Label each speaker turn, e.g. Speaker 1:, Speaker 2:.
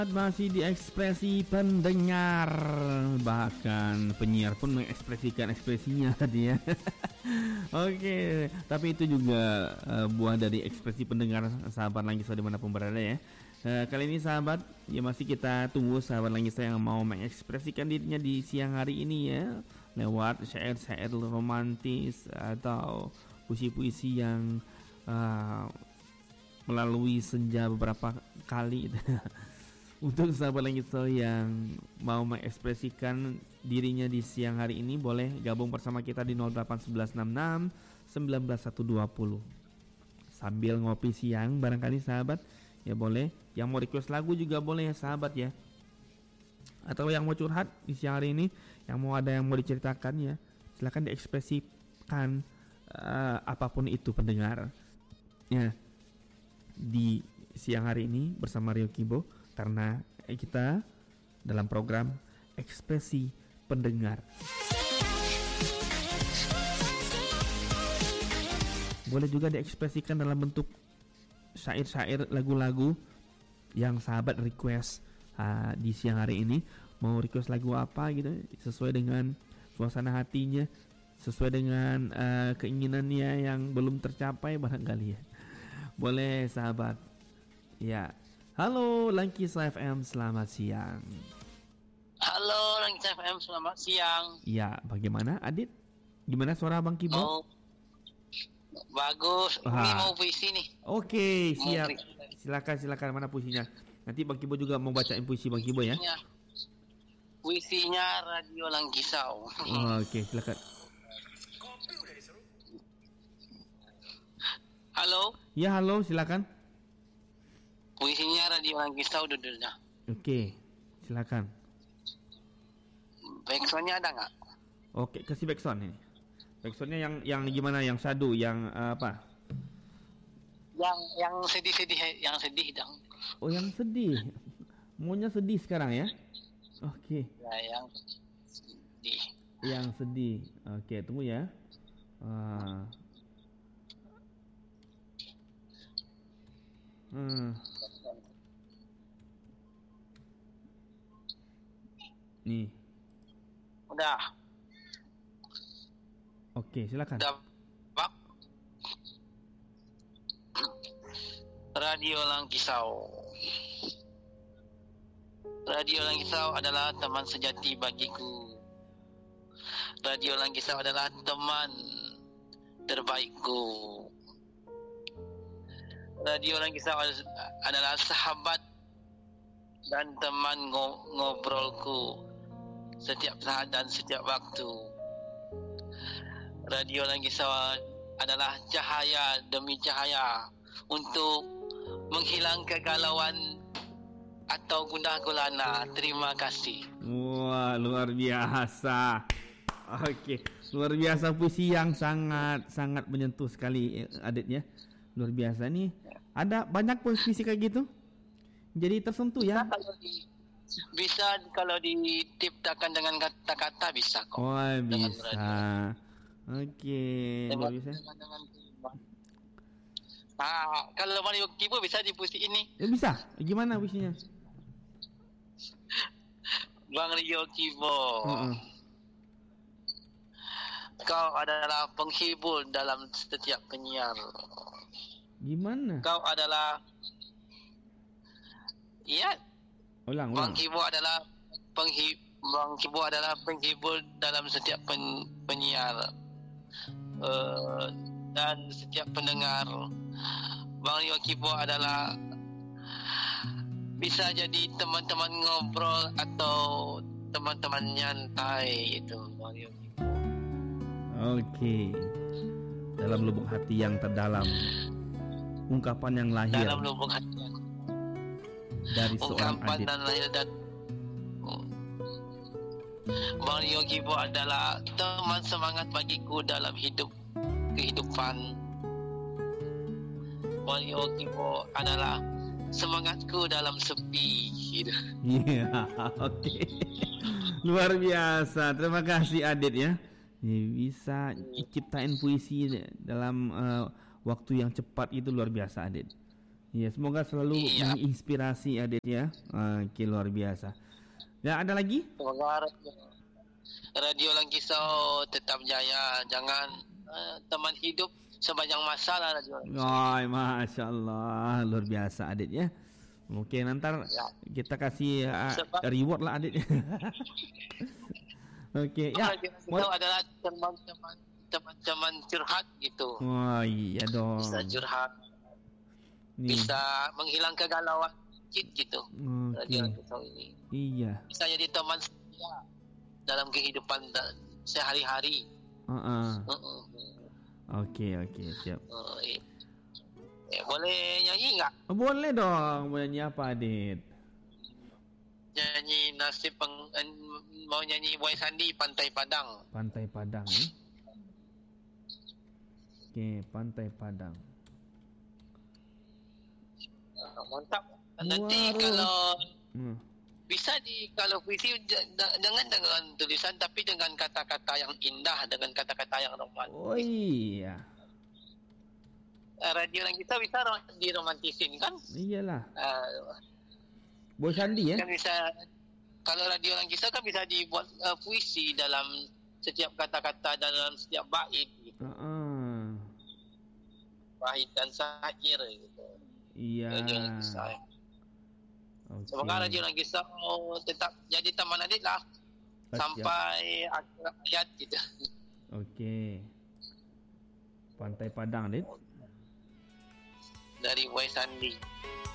Speaker 1: Masih di ekspresi pendengar, bahkan penyiar pun mengekspresikan ekspresinya tadi ya. Oke, tapi itu juga buah dari ekspresi pendengar sahabat Langgisa dimanapun berada ya. Kali ini sahabat, ya masih kita tunggu sahabat Langgisa yang mau mengekspresikan dirinya di siang hari ini ya, lewat syair-syair romantis atau puisi-puisi yang melalui senja beberapa kali. Untuk sahabat Langgisa yang mau mengekspresikan dirinya di siang hari ini, boleh gabung bersama kita di 08166 19120. Sambil ngopi siang barangkali sahabat, ya boleh. Yang mau request lagu juga boleh ya sahabat ya. Atau yang mau curhat di siang hari ini, yang mau ada yang mau diceritakan ya, silakan diekspresikan apapun itu pendengar ya di siang hari ini bersama Rio Kibo, karena kita dalam program ekspresi pendengar. Boleh juga diekspresikan dalam bentuk syair-syair, lagu-lagu yang sahabat request di siang hari ini. Mau request lagu apa gitu, sesuai dengan suasana hatinya, sesuai dengan keinginannya yang belum tercapai barangkali ya. Boleh sahabat ya. Halo Langgisa FM, selamat siang.
Speaker 2: Halo Langgisa FM, selamat siang.
Speaker 1: Ya, bagaimana Adit? Gimana suara Bang Kibo?
Speaker 2: Oh, bagus. Ini mau puisi nih.
Speaker 1: Oke, siap. Silakan. Mana puisinya? Nanti Bang Kibo juga mau bacain puisi Bang Kibo ya.
Speaker 2: Puisinya Radio Langgisa.
Speaker 1: Oke, silakan.
Speaker 2: Halo.
Speaker 1: Ya, halo, silakan.
Speaker 2: Puisinya Radio Langgisa udah dulunya.
Speaker 1: Oke, silakan.
Speaker 2: Backsoundnya ada nggak?
Speaker 1: Oke, kasih backsound ini. Backsoundnya yang gimana? Yang syadu, yang apa?
Speaker 2: Yang sedih dong.
Speaker 1: Oh, yang sedih. Maunya sedih sekarang ya? Oke.
Speaker 2: Ya, yang sedih.
Speaker 1: Yang sedih. Oke, tunggu ya. Nih.
Speaker 2: Udah.
Speaker 1: Oke, silakan.
Speaker 2: Udah, Pak. Radio Langgisa. Radio Langgisa adalah teman sejati bagiku. Radio Langgisa adalah teman terbaikku. Radio Langgisa adalah sahabat dan teman ngobrolku setiap saat dan setiap waktu. Radio Langgisa adalah cahaya demi cahaya untuk menghilang kegalauan atau gundah gulana. Terima kasih.
Speaker 1: Wah, luar biasa. Oke, luar biasa, puisi yang sangat menyentuh sekali Aditnya. Luar biasa nih. Ada banyak puisi kayak gitu. Jadi tersentuh ya.
Speaker 2: Bisa kalau diciptakan dengan kata-kata bisa kok.
Speaker 1: Oh, bisa. Oke, luar biasa.
Speaker 2: Kalau Mario Kibo bisa di puisi ini.
Speaker 1: Ya bisa. Gimana puisinya?
Speaker 2: Bang Rio Kibo. Kau adalah penghibur dalam setiap penyiar.
Speaker 1: Gimana?
Speaker 2: Kau adalah
Speaker 1: Ulang.
Speaker 2: Bang Kibo adalah penghibur dalam setiap penyiar dan setiap pendengar. Bang Rio Kibo adalah bisa jadi teman-teman ngobrol atau teman-teman nyantai itu Bang Rio Kibo.
Speaker 1: Oke. Dalam lubuk hati yang terdalam, ungkapan yang lahir
Speaker 2: dalam lubuk hati
Speaker 1: dari seorang Adit.
Speaker 2: Dan lahir dan Bang Rio Kibo adalah teman semangat bagiku dalam kehidupan. Bang Rio Kibo adalah semangatku dalam sepi.
Speaker 1: Iya, oke. Luar biasa. Terima kasih Adit ya. Bisa ciptain puisi dalam waktu yang cepat, itu luar biasa Adit. Ya, semoga selalu menginspirasi Adit ya. Oke, luar biasa. Ya, ada lagi?
Speaker 2: Semoga Radio Langkisau tetap jaya. Jangan teman hidup sepanjang masa lah Radio Langkisau.
Speaker 1: Oh, Masya Allah, luar biasa Adit ya. Mungkin nanti kita kasih reward lah Adit. Oke, ya.
Speaker 2: Radio Langkisau adalah teman-teman curhat gitu.
Speaker 1: Oh iya dong.
Speaker 2: Bisa curhat. Bisa menghilang kegalauan gitu. Radio Langkisau ini.
Speaker 1: Iya.
Speaker 2: Bisa jadi teman setia dalam kehidupan sehari-hari.
Speaker 1: Oke, siap.
Speaker 2: Boleh nyanyi nggak?
Speaker 1: Boleh dong. Mau nyanyi apa, Adit?
Speaker 2: Nyanyi mau nyanyi Boy Sandi Pantai Padang.
Speaker 1: Pantai Padang. Oke, Pantai Padang.
Speaker 2: Mantap. Nanti kalau bisa kalau puisi jangan dengan tulisan tapi dengan kata-kata yang indah, dengan kata-kata yang romantis.
Speaker 1: Oh iya.
Speaker 2: Radio Langkisau bisa diromantisin kan?
Speaker 1: Iyalah. Boy Sandi ya?
Speaker 2: Kan bisa, kalau Radio Langkisau kan bisa dibuat puisi dalam setiap kata-kata, dalam setiap bait gitu. Bait dan syair gitu.
Speaker 1: Iya.
Speaker 2: Radio Langkisau. Okay. Semoga Radio Langkisau tetap jadi teman Adit lah. Sampai akhir hayat gitu.
Speaker 1: Oke. Pantai Padang, Adit.
Speaker 2: Dari Boy Sandi.